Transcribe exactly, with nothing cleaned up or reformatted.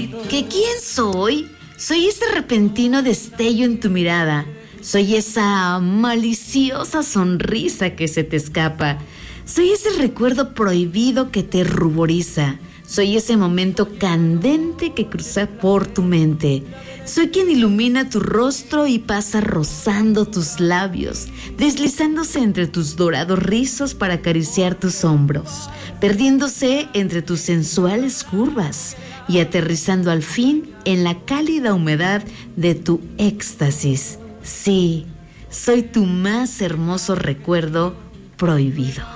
¿Que quién soy? Soy ese repentino destello en tu mirada. Soy esa maliciosa sonrisa que se te escapa. Soy ese recuerdo prohibido que te ruboriza. Soy ese momento candente que cruza por tu mente. Soy quien ilumina tu rostro y pasa rozando tus labios, deslizándose entre tus dorados rizos para acariciar tus hombros, perdiéndose entre tus sensuales curvas y aterrizando al fin en la cálida humedad de tu éxtasis. Sí, soy tu más hermoso recuerdo prohibido.